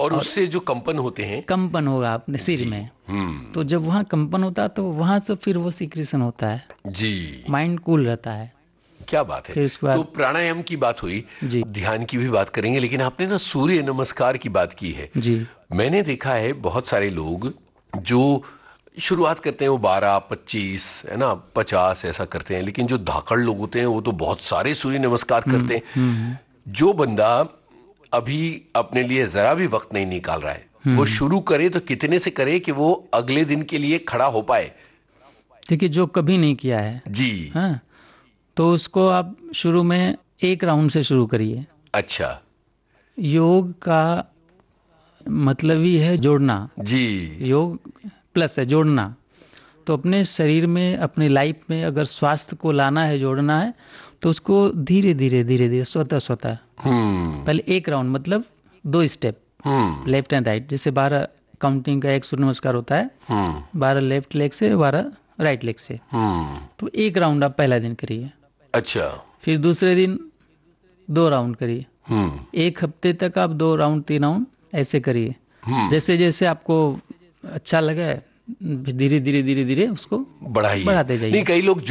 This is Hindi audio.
और उससे जो कंपन होते हैं, कंपन होगा अपने सिर में। तो जब वहाँ कंपन होता है तो वहाँ से फिर वो सिक्रेशन होता है जी। माइंड कूल रहता है। क्या बात है। फिर उसके तो बाद प्राणायाम की बात हुई, जी ध्यान की भी बात करेंगे, लेकिन आपने ना सूर्य नमस्कार की बात की है। जी मैंने देखा है बहुत सारे लोग जो शुरुआत करते हैं वो 12, 25 है ना, 50 ऐसा करते हैं, लेकिन जो धाकड़ लोग होते हैं वो तो बहुत सारे सूर्य नमस्कार करते हैं। हम्म जो बंदा अभी अपने लिए जरा भी वक्त नहीं निकाल रहा है, वो हम्म। शुरू करे तो कितने से करे कि वो अगले दिन के लिए खड़ा हो पाए? देखिए जो कभी नहीं किया है, जी। हाँ, तो उसको आप शुरू में एक राउंड से शुरू करिए। अच्छा। योग का मतलब ही है जोड़ना। जी। योग प्लस है जोड़ना। तो अपने शरीर में अपनी लाइफ में अगर स्वास्थ्य को लाना है, जोड़ना है, तो उसको धीरे धीरे धीरे धीरे स्वतः स्वतः हम्म। पहले एक राउंड मतलब 2 step hmm. Left and right, जैसे 12 काउंटिंग का एक सूर्य नमस्कार होता है, हम्म। 12 लेफ्ट लेग से 12 राइट लेग से। हम्म। तो एक राउंड आप पहला दिन करिए, अच्छा। फिर दूसरे दिन 2 राउंड करिए, हम्म। एक हफ्ते तक आप 2 राउंड 3 राउंड ऐसे करिए। हम्म। जैसे जैसे आपको अच्छा लगे धीरे धीरे धीरे धीरे उसको बढ़ाइए। बढ़ाते नहीं, जाइए। कई लोग